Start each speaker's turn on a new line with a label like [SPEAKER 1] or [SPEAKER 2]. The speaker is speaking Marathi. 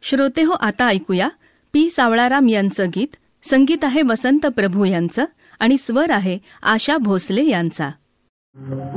[SPEAKER 1] श्रोते हो, आता ऐकूया पी सावळाराम यांचं गीत. संगीत आहे वसंत प्रभू यांचं आणि स्वर आहे आशा भोसले यांचा.